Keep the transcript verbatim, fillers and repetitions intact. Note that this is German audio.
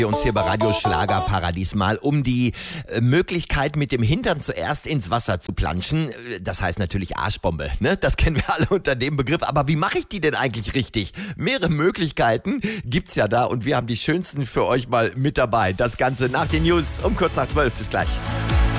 Wir uns hier bei Radio Schlagerparadies mal um die äh, Möglichkeit, mit dem Hintern zuerst ins Wasser zu planschen. Das heißt natürlich Arschbombe, ne? Das kennen wir alle unter dem Begriff. Aber wie mache ich die denn eigentlich richtig? Mehrere Möglichkeiten gibt's ja da und wir haben die schönsten für euch mal mit dabei. Das Ganze nach den News um kurz nach zwölf. Bis gleich.